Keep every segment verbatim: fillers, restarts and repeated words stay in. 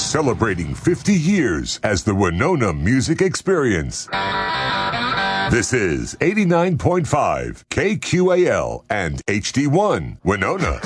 celebrating fifty years as the Winona Music Experience. This is eighty-nine point five K Q A L and H D one Winona.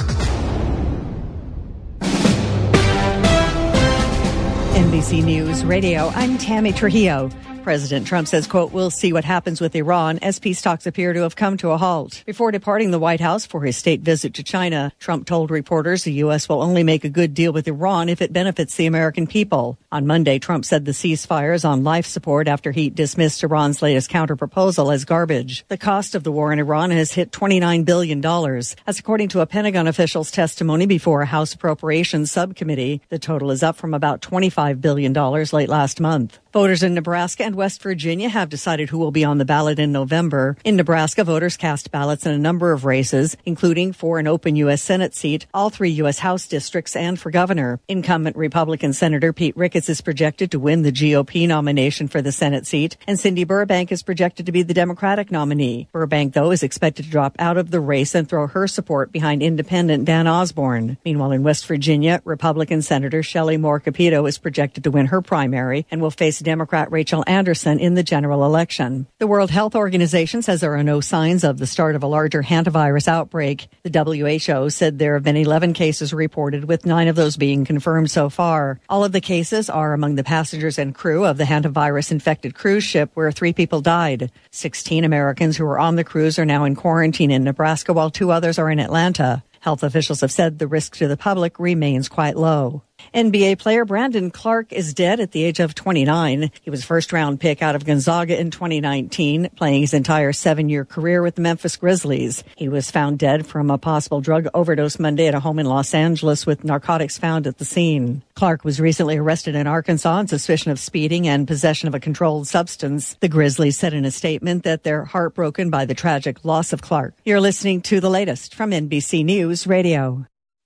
N B C News Radio, I'm Tammy Trujillo. President Trump says, quote, we'll see what happens with Iran as peace talks appear to have come to a halt. Before departing the White House for his state visit to China, Trump told reporters the U S will only make a good deal with Iran if it benefits the American people. On Monday, Trump said the ceasefire is on life support after he dismissed Iran's latest counterproposal as garbage. The cost of the war in Iran has hit twenty-nine billion dollars. That's according to a Pentagon official's testimony before a House Appropriations Subcommittee. The total is up from about twenty-five billion dollars late last month. Voters in Nebraska and West Virginia have decided who will be on the ballot in November. In Nebraska, voters cast ballots in a number of races, including for an open U S Senate seat, all three U S House districts, and for governor. Incumbent Republican Senator Pete Ricketts is projected to win the G O P nomination for the Senate seat, and Cindy Burbank is projected to be the Democratic nominee. Burbank, though, is expected to drop out of the race and throw her support behind independent Dan Osborne. Meanwhile, in West Virginia, Republican Senator Shelley Moore Capito is projected to win her primary and will face Democrat Rachel Anderson in the general election. The World Health Organization says there are no signs of the start of a larger hantavirus outbreak. The W H O said there have been eleven cases reported, with nine of those being confirmed so far. All of the cases are among the passengers and crew of the hantavirus-infected cruise ship where three people died. sixteen Americans who were on the cruise are now in quarantine in Nebraska, while two others are in Atlanta. Health officials have said the risk to the public remains quite low. N B A player Brandon Clark is dead at the age of twenty-nine. He was a first-round pick out of Gonzaga in twenty nineteen, playing his entire seven-year career with the Memphis Grizzlies. He was found dead from a possible drug overdose Monday at a home in Los Angeles with narcotics found at the scene. Clark was recently arrested in Arkansas on suspicion of speeding and possession of a controlled substance. The Grizzlies said in a statement that they're heartbroken by the tragic loss of Clark. You're listening to the latest from N B C News Radio.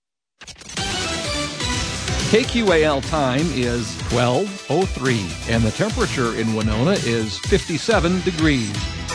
K Q A L time is twelve oh three, and the temperature in Winona is fifty-seven degrees.